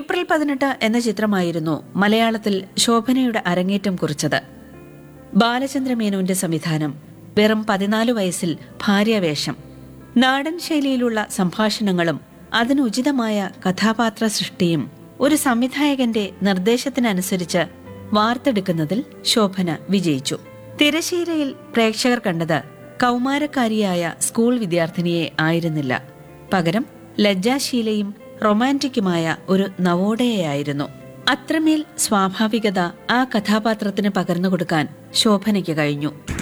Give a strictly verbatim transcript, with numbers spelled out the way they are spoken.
April പതിനെട്ട് എന്ന ചിത്രമായിരുന്നു മലയാളത്തിൽ ശോഭനയുടെ അരങ്ങേറ്റം കുറിച്ചത്. ബാലചന്ദ്ര മേനോന്റെ സംവിധാനം, വെറും പതിനാല് വയസ്സിൽ ഭാര്യാവേഷം, നാടൻ ശൈലിയിലുള്ള സംഭാഷണങ്ങളും അതിനുചിതമായ കഥാപാത്ര സൃഷ്ടിയും ഒരു സംവിധായകന്റെ നിർദ്ദേശത്തിനനുസരിച്ച് വാർത്തെടുക്കുന്നതിൽ ശോഭന വിജയിച്ചു. തിരശീലയിൽ പ്രേക്ഷകർ കണ്ടത് കൗമാരക്കാരിയായ സ്കൂൾ വിദ്യാർത്ഥിനിയെ ആയിരുന്നില്ല, പകരം ലജ്ജാശീലയും റൊമാൻറ്റിക്കുമായ ഒരു നവോദയയായിരുന്നു. അത്രമേൽ സ്വാഭാവികത ആ കഥാപാത്രത്തിന് പകർന്നുകൊടുക്കാൻ ശോഭനയ്ക്ക് കഴിഞ്ഞു.